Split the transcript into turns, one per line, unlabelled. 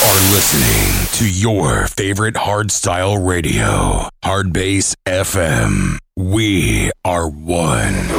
are listening to your favorite hardstyle radio, Hardbass FM. We are one.